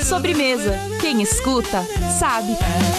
Sobremesa. Quem escuta, sabe.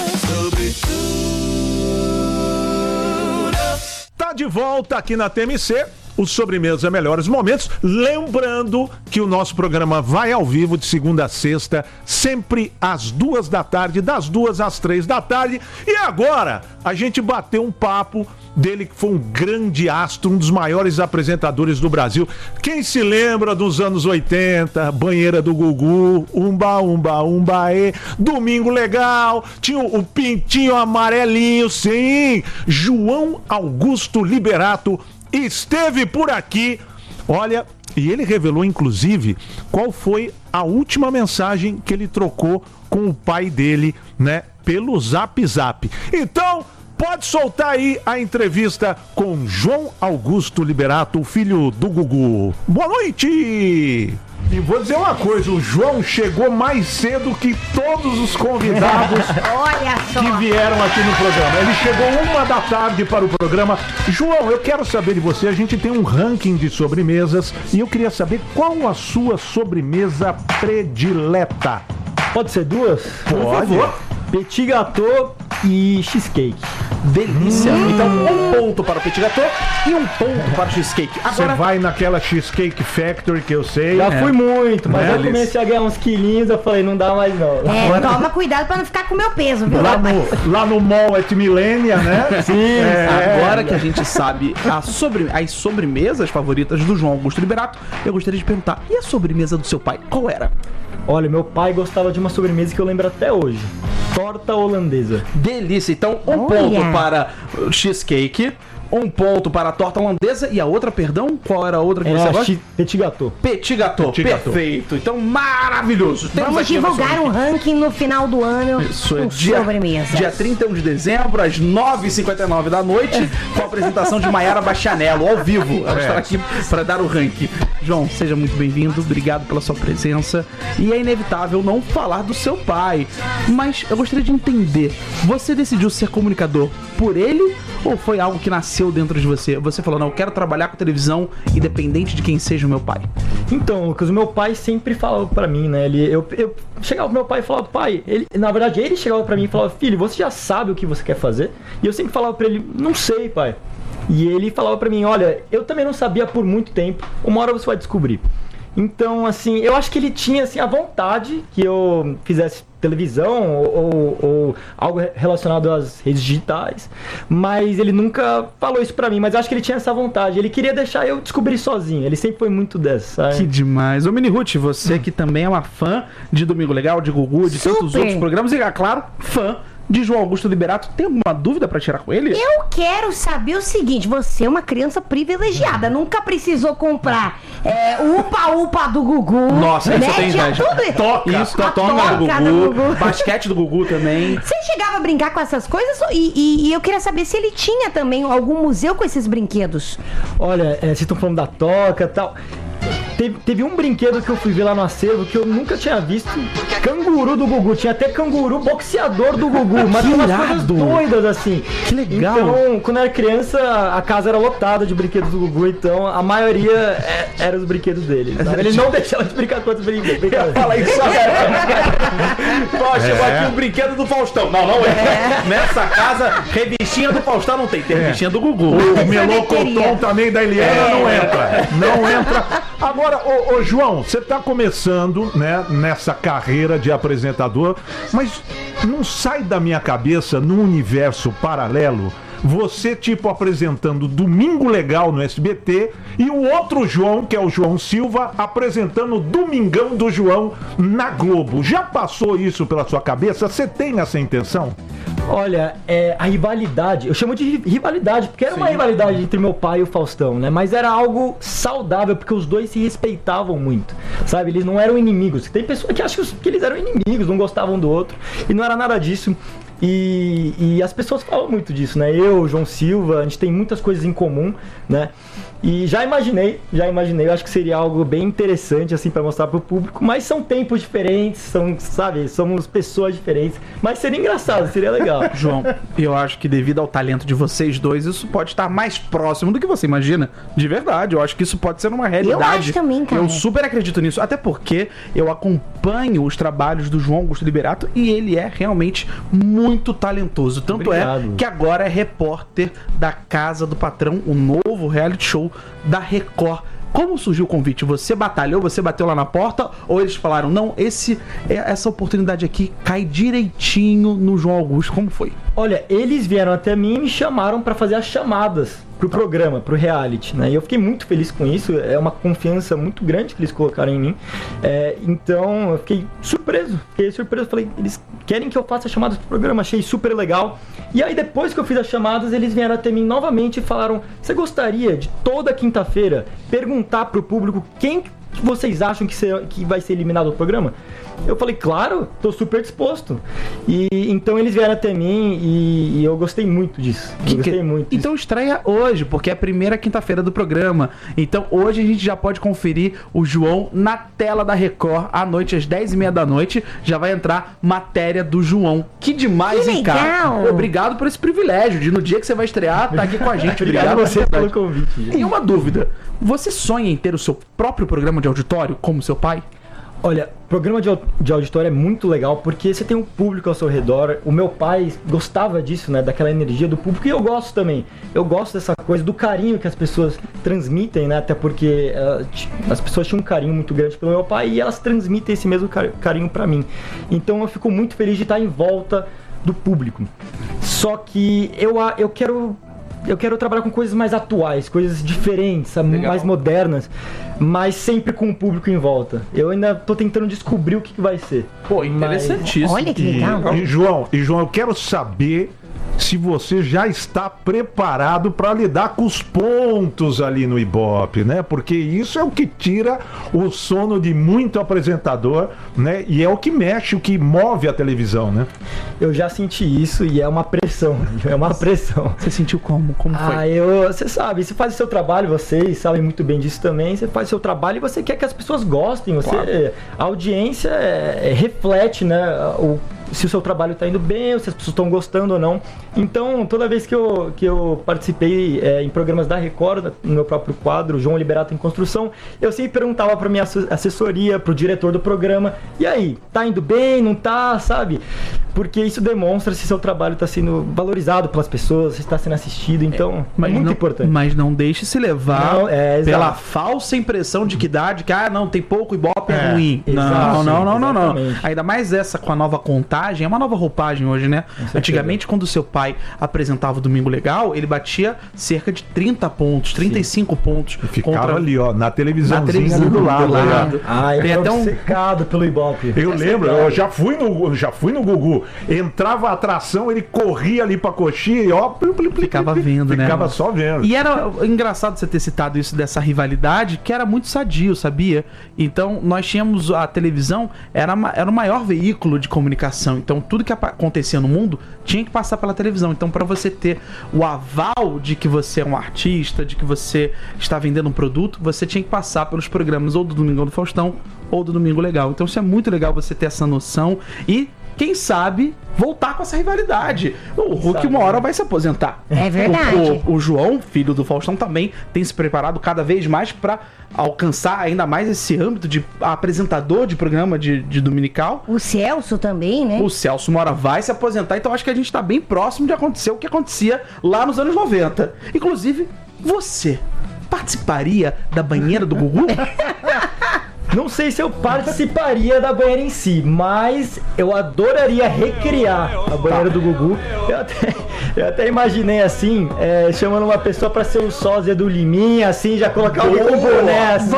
Tá de volta aqui na TMC. O Sobremesa Melhores Momentos. Lembrando que o nosso programa vai ao vivo de segunda a sexta, sempre às 2 da tarde, das 2 às 3 da tarde. E agora, a gente bateu um papo dele, que foi um grande astro, um dos maiores apresentadores do Brasil. Quem se lembra dos anos 80, Banheira do Gugu, Umba, Umba, Umbaê, Domingo Legal, tinha o Pintinho Amarelinho, sim, João Augusto Liberato esteve por aqui, olha, e ele revelou inclusive qual foi a última mensagem que ele trocou com o pai dele, né, pelo Zap Zap. Então, pode soltar aí a entrevista com João Augusto Liberato, o filho do Gugu. Boa noite! E vou dizer uma coisa, o João chegou mais cedo que todos os convidados Olha só. que vieram aqui no programa. Ele chegou 1 da tarde para o programa. João, eu quero saber de você, a gente tem um ranking de sobremesas e eu queria saber qual a sua sobremesa predileta. Pode ser duas? Pode. Por favor. Petit gâteau e cheesecake. Delícia. Então, 1 ponto para o petit gâteau e 1 ponto para o cheesecake. Você Agora, vai naquela Cheesecake Factory que eu sei. Já fui muito, mas eu Delícia. comecei a ganhar uns quilinhos, eu falei, não dá mais não. Toma cuidado pra não ficar com o meu peso, viu? Lá no Mall at Millennia, né? Sim, agora que a gente sabe as sobremesas favoritas do João Augusto Liberato, eu gostaria de perguntar, e a sobremesa do seu pai, qual era? Olha, meu pai gostava de uma sobremesa que eu lembro até hoje. Torta holandesa. Delícia. Então, 1 ponto para o cheesecake, 1 ponto para a torta holandesa e a outra, perdão, qual era a outra que você gosta? Petit gâteau. Petit gâteau. Petit gâteau. Perfeito. Então, maravilhoso. Temos Vamos aqui a nossa divulgar um ranking no final do ano Isso é com sobremesas. dia 31 de dezembro, às 9h59 da noite, com a apresentação de Maiara Bachanello, ao vivo. Ela estará aqui para dar o ranking. João, seja muito bem-vindo, obrigado pela sua presença. E é inevitável não falar do seu pai, mas eu gostaria de entender, você decidiu ser comunicador por ele ou foi algo que nasceu dentro de você? Você falou, não, eu quero trabalhar com televisão independente de quem seja o meu pai. Então, Lucas, o meu pai sempre falava pra mim, né? Eu chegava pro meu pai e falava, pai, na verdade ele chegava pra mim e falava, filho, você já sabe o que você quer fazer? E eu sempre falava pra ele, não sei, pai. E ele falava pra mim, olha, eu também não sabia por muito tempo, uma hora você vai descobrir. Então, assim, eu acho que ele tinha, assim, a vontade que eu fizesse televisão ou algo relacionado às redes digitais, mas ele nunca falou isso pra mim, mas eu acho que ele tinha essa vontade, ele queria deixar eu descobrir sozinho, ele sempre foi muito dessa, sabe? Que demais. Ô, Mini Ruth, você que também é uma fã de Domingo Legal, de Gugu, de tantos outros programas, e, é claro, fã de João Augusto Liberato, tem alguma dúvida pra tirar com ele? Eu quero saber o seguinte, você é uma criança privilegiada, nunca precisou comprar o Upa-Upa do Gugu. Nossa, né? isso tem Tinha inveja. tudo. Toca, isso, A toca do toca Gugu, basquete do Gugu também. Você chegava a brincar com essas coisas e eu queria saber se ele tinha também algum museu com esses brinquedos. Olha, vocês estão falando da toca e tal. Teve um brinquedo que eu fui ver lá no acervo que eu nunca tinha visto. Canguru do Gugu. Tinha até canguru boxeador do Gugu. Mas tem umas coisas doidas assim. Que legal. Então, quando eu era criança, a casa era lotada de brinquedos do Gugu. Então, a maioria eram os brinquedos dele. Sabe? Ele não deixava de brincar com outros brinquedos. Fala isso, chegou aqui o brinquedo do Faustão. Não é. Nessa casa, revistinha do Faustão não tem. Tem revistinha do Gugu. O melocotão também da Eliana não entra. Não entra. Agora, ô João, você tá começando, né, nessa carreira de apresentador, mas não sai da minha cabeça, num universo paralelo, você, tipo, apresentando Domingo Legal no SBT e o outro João, que é o João Silva, apresentando Domingão do João na Globo. Já passou isso pela sua cabeça? Você tem essa intenção? Olha, a rivalidade, eu chamo de rivalidade, porque era uma rivalidade entre meu pai e o Faustão, né? Mas era algo saudável, porque os dois se respeitavam muito, sabe? Eles não eram inimigos. Tem pessoas que acham que eles eram inimigos, não gostavam do outro, e não era nada disso. E as pessoas falam muito disso, né? Eu, João Silva, a gente tem muitas coisas em comum, né? E já imaginei, eu acho que seria algo bem interessante, assim, para mostrar pro público, mas são tempos diferentes, somos pessoas diferentes, mas seria engraçado, seria legal. João, eu acho que devido ao talento de vocês dois, isso pode estar mais próximo do que você imagina. De verdade, eu acho que isso pode ser uma realidade. Eu acho também, cara. Eu super acredito nisso, até porque eu acompanho os trabalhos do João Augusto Liberato e ele é realmente muito talentoso. Tanto Obrigado. é que agora é repórter da Casa do Patrão, o novo reality show da Record. Como surgiu o convite? Você batalhou, você bateu lá na porta, ou eles falaram, não, essa oportunidade aqui cai direitinho no João Augusto? Como foi? Olha, eles vieram até mim e me chamaram para fazer as chamadas pro programa, pro reality, né? E eu fiquei muito feliz com isso, é uma confiança muito grande que eles colocaram em mim. Então, eu fiquei surpreso, falei, eles querem que eu faça chamadas pro programa, achei super legal. E aí, depois que eu fiz as chamadas, eles vieram até mim novamente e falaram, você gostaria de toda quinta-feira perguntar pro público quem que vocês acham que vai ser eliminado do programa? Eu falei, claro, tô super disposto. E então eles vieram até mim e eu gostei muito disso. Então estreia hoje, porque é a primeira quinta-feira do programa. Então hoje a gente já pode conferir o João na tela da Record à noite, às 10h30 da noite. Já vai entrar matéria do João. Que demais, Que hein, cara? legal. Pô, obrigado por esse privilégio de no dia que você vai estrear, tá aqui com a gente. Obrigado a você pelo convite. Gente. E uma dúvida, você sonha em ter o seu próprio programa de auditório como seu pai? Olha, programa de auditório é muito legal porque você tem um público ao seu redor. O meu pai gostava disso, né? Daquela energia do público, e eu gosto também. Eu gosto dessa coisa, do carinho que as pessoas transmitem, né? Até porque as pessoas tinham um carinho muito grande pelo meu pai e elas transmitem esse mesmo carinho pra mim. Então eu fico muito feliz de estar em volta do público. Só que eu quero trabalhar com coisas mais atuais, coisas diferentes, mais modernas, mas sempre com o público em volta. Eu ainda tô tentando descobrir o que vai ser. Pô, interessantíssimo. Olha que legal. E João, eu quero saber se você já está preparado para lidar com os pontos ali no Ibope, né? Porque isso é o que tira o sono de muito apresentador, né? E é o que mexe, o que move a televisão, né? Eu já senti isso e é uma pressão. Você sentiu como? Como foi? Você sabe, você faz o seu trabalho, vocês sabem muito bem disso também. Você faz o seu trabalho e você quer que as pessoas gostem. Claro. A audiência reflete, né? Se o seu trabalho está indo bem, ou se as pessoas estão gostando ou não. Então, toda vez que eu participei em programas da Record, no meu próprio quadro, João Liberato em Construção, eu sempre perguntava para minha assessoria, para o diretor do programa, e aí, tá indo bem, não tá, sabe? Porque isso demonstra se seu trabalho está sendo valorizado pelas pessoas, se está sendo assistido, então é muito importante. Mas não deixe se levar pela falsa impressão de que não, tem pouco Ibope é ruim. Exato, Não. Ainda mais essa com a nova contagem, é uma nova roupagem hoje, né? Antigamente, quando seu pai apresentava o Domingo Legal, ele batia cerca de 30 pontos, 35 pontos. E ficava ali, ó, na televisãozinha ali do lado. Eu era obcecado pelo Ibope. Eu lembro, eu já fui no Gugu. Entrava a atração, ele corria ali pra coxinha e ó... Ficava vendo, né? Ficava só vendo. E era engraçado você ter citado isso, dessa rivalidade, que era muito sadio, sabia? Então, nós tínhamos a televisão, era o maior veículo de comunicação. Então, tudo que acontecia no mundo tinha que passar pela televisão. Então, para você ter o aval de que você é um artista, de que você está vendendo um produto, você tinha que passar pelos programas ou do Domingão do Faustão ou do Domingo Legal. Então, isso é muito legal você ter essa noção e, quem sabe, voltar com essa rivalidade. O Hulk uma hora vai se aposentar. É verdade. O João, filho do Faustão, também tem se preparado cada vez mais para alcançar ainda mais esse âmbito de apresentador de programa de dominical. O Celso também, né? O Celso uma hora vai se aposentar, então acho que a gente tá bem próximo de acontecer o que acontecia lá nos anos 90. Inclusive, você participaria da banheira do Gugu? Não sei se eu participaria da banheira em si, mas eu adoraria recriar a banheira do Gugu. Eu até imaginei assim, chamando uma pessoa pra ser o sósia do Liminha, assim, já colocar o boné assim.